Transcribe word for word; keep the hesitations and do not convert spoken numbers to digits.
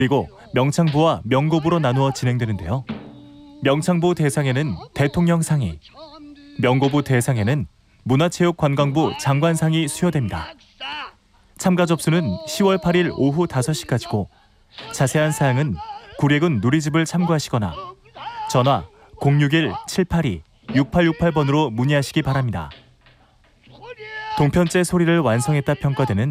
그리고 명창부와 명고부로 나누어 진행되는데요. 명창부 대상에는 대통령상이, 명고부 대상에는 문화체육관광부 장관상이 수여됩니다. 참가 접수는 시월 팔일 오후 다섯 시까지고 자세한 사항은 구례군 누리집을 참고하시거나 전화 공육일 칠팔이 육팔육팔 번으로 문의하시기 바랍니다. 동편제 소리를 완성했다 평가되는